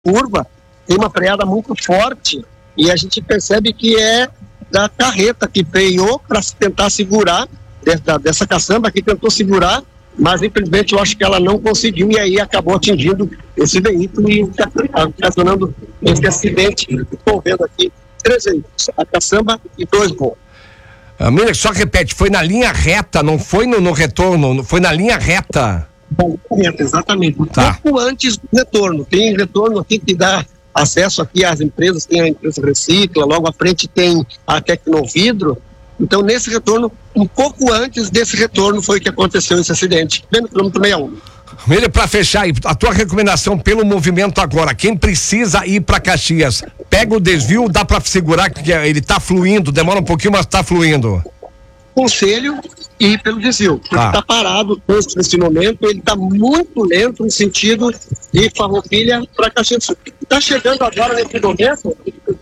curva, tem uma freada muito forte e a gente percebe que é da carreta que freou para tentar segurar, dessa caçamba que tentou segurar, mas infelizmente eu acho que ela não conseguiu e aí acabou atingindo esse veículo e ocasionando esse acidente envolvendo aqui 3 veículos, a caçamba e 2 voos. Miller, só repete, foi na linha reta, não foi no retorno, foi na linha reta. Exatamente, tá. Pouco antes do retorno, tem retorno aqui que dá acesso aqui às empresas, tem a empresa Recicla, logo à frente tem a Tecnovidro, então nesse retorno, um pouco antes desse retorno foi que aconteceu esse acidente, bem no quilômetro 61. Miller, para fechar aí, a tua recomendação pelo movimento agora, quem precisa ir para Caxias, pega o desvio, dá para segurar que ele tá fluindo, demora um pouquinho, mas tá fluindo. Conselho e pelo desvio, porque está parado nesse momento, ele está muito lento no sentido de Farroupilha para Caxias do Sul. Está chegando agora nesse momento,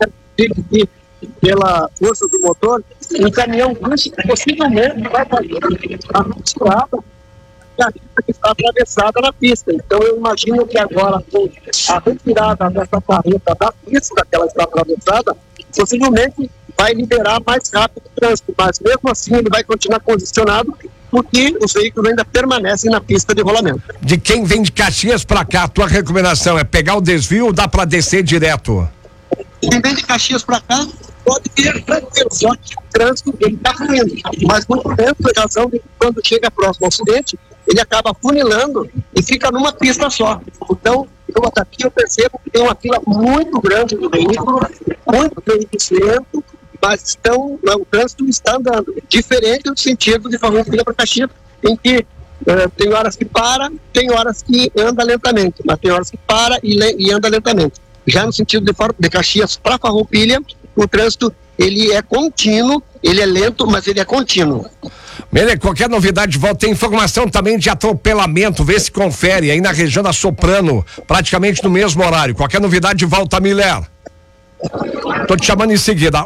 pela força do motor, um caminhão possivelmente vai fazer a retirada que está atravessada na pista. Então eu imagino que agora com a retirada dessa carreta da pista que ela está atravessada, possivelmente vai liberar mais rápido o trânsito, mas mesmo assim ele vai continuar condicionado porque os veículos ainda permanecem na pista de rolamento. De quem vem de Caxias para cá, a tua recomendação é pegar o desvio ou dá para descer direto? Quem vem de Caxias para cá pode ter tranquilo, só que o trânsito ele está fluindo, mas muito lento, por razão de que quando chega próximo ao acidente, ele acaba funilando e fica numa pista só. Então, aqui eu percebo que tem uma fila muito grande de veículos, muito veículos lentos, mas o trânsito está andando, diferente do sentido de Farroupilha para Caxias, em que tem horas que para, tem horas que anda lentamente, mas tem horas que para e anda lentamente. Já no sentido de Caxias para Farroupilha, o trânsito ele é contínuo, ele é lento, mas ele é contínuo. Miller, qualquer novidade de volta, tem informação também de atropelamento, vê se confere aí na região da Soprano, praticamente no mesmo horário. Qualquer novidade de volta, Miller. Tô te chamando em seguida,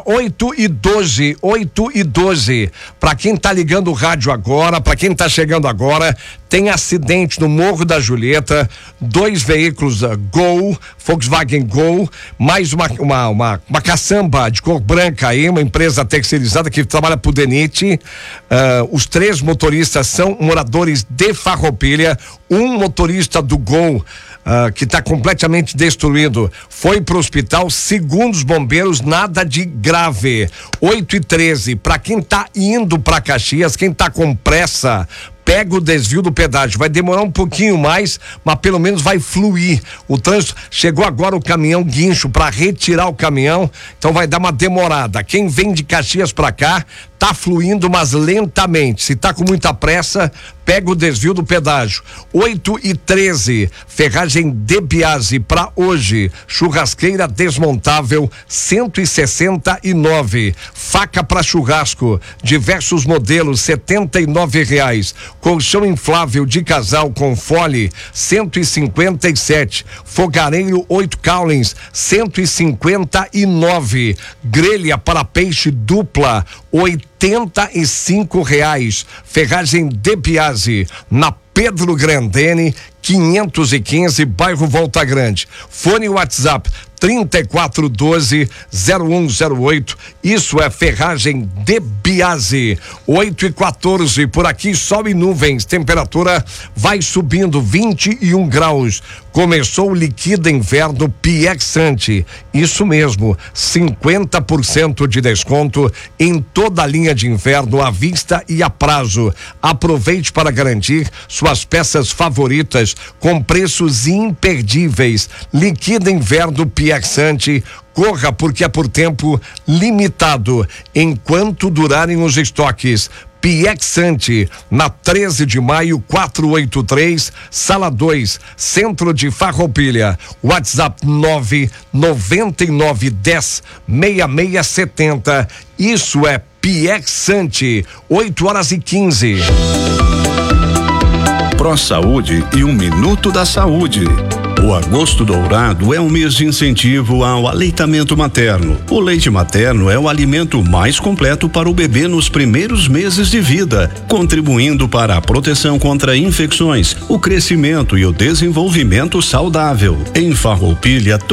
8:12. Pra quem tá ligando o rádio agora, pra quem tá chegando agora, tem acidente no Morro da Julieta, 2 veículos Gol, Volkswagen Gol, mais uma caçamba de cor branca aí, uma empresa terceirizada que trabalha pro DENIT. Os 3 motoristas são moradores de Farroupilha, um motorista do Gol que está completamente destruído, foi pro hospital, segundo os bombeiros, nada de grave. 8:13, para quem tá indo para Caxias, quem tá com pressa, pega o desvio do pedágio, vai demorar um pouquinho mais, mas pelo menos vai fluir. O trânsito, chegou agora o caminhão guincho para retirar o caminhão, então vai dar uma demorada. Quem vem de Caxias para cá, tá fluindo, mas lentamente. Se tá com muita pressa, pega o desvio do pedágio. 8:13, ferragem De Biase para hoje, churrasqueira desmontável 169, faca para churrasco, diversos modelos R$ 79, colchão inflável de casal com fole 157, fogareiro 8 Caulins 159, grelha para peixe dupla R$ 85, ferragem De Biase na Pedro Grandene 515, bairro Volta Grande. Fone WhatsApp 3412-0108. Isso é ferragem De Biase. 8:14, por aqui sol e nuvens, temperatura vai subindo 21 graus. Começou o liquida inverno Piexante. Isso mesmo, 50% de desconto em toda a linha de inverno à vista e a prazo. Aproveite para garantir suas peças favoritas com preços imperdíveis. Liquida inverno Piexante. Corra, porque é por tempo limitado, enquanto durarem os estoques. Piexante, na 13 de maio, 483, sala 2, centro de Farroupilha. WhatsApp 99910-6670. Isso é Piexante. 8:15. Pró Saúde e 1 minuto da saúde. O Agosto Dourado é um mês de incentivo ao aleitamento materno. O leite materno é o alimento mais completo para o bebê nos primeiros meses de vida, contribuindo para a proteção contra infecções, o crescimento e o desenvolvimento saudável. Em Farroupilha,